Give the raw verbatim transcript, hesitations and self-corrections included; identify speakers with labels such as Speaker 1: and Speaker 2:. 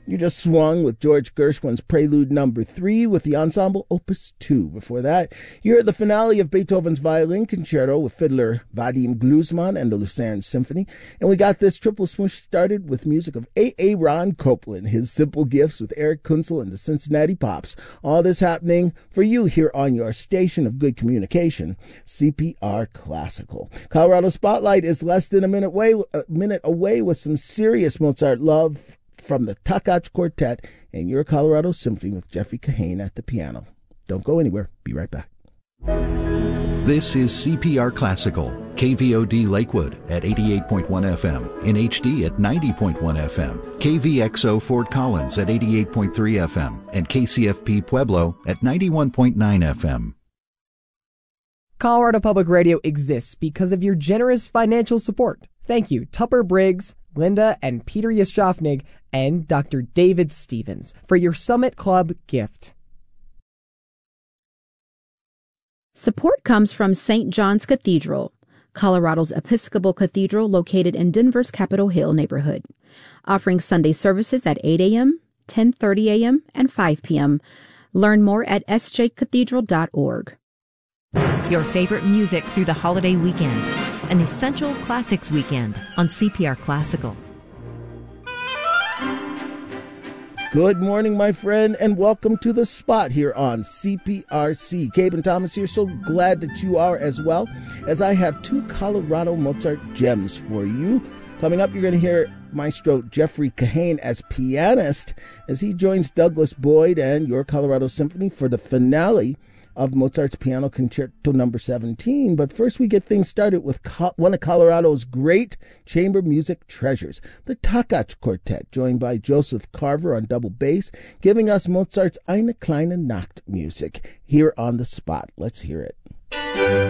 Speaker 1: You just swung with George Gershwin's Prelude Number Three with the ensemble Opus Two. Before that, you heard the finale of Beethoven's Violin Concerto with fiddler Vadim Gluzman and the Lucerne Symphony. And we got this triple smoosh started with music of A A. Ron Copland, his Simple Gifts with Eric Kunzel and the Cincinnati Pops. All this happening for you here on your station of good communication, C P R Classical. Colorado Spotlight is less than a minute away, a minute away with some serious Mozart love from the Takach Quartet and your Colorado Symphony with Jeffrey Kahane at the piano. Don't go anywhere. Be right back.
Speaker 2: This is C P R Classical, K V O D Lakewood at eighty-eight point one F M, in H D at ninety point one F M, K V X O Fort Collins at eighty-eight point three F M, and K C F P Pueblo at ninety-one point nine F M.
Speaker 3: Colorado Public Radio exists because of your generous financial support. Thank you, Tupper Briggs, Linda and Peter Yashofnig, and Doctor David Stevens for your Summit Club gift.
Speaker 4: Support comes from Saint John's Cathedral, Colorado's Episcopal Cathedral located in Denver's Capitol Hill neighborhood, offering Sunday services at eight a.m., ten thirty a.m., and five p.m. Learn more at s j cathedral dot org.
Speaker 5: Your favorite music through the holiday weekend. An Essential Classics weekend on C P R Classical.
Speaker 1: Good morning, my friend, and welcome to The Spot here on C P R C. Caben Thomas here, so glad that you are as well, as I have two Colorado Mozart gems for you. Coming up, you're going to hear Maestro Jeffrey Kahane as pianist as he joins Douglas Boyd and your Colorado Symphony for the finale of Mozart's Piano Concerto Number seventeen. But first we get things started with co- one of Colorado's great chamber music treasures, the Takach Quartet, joined by Joseph Carver on double bass, giving us Mozart's Eine kleine Nacht music here on The Spot. Let's hear it.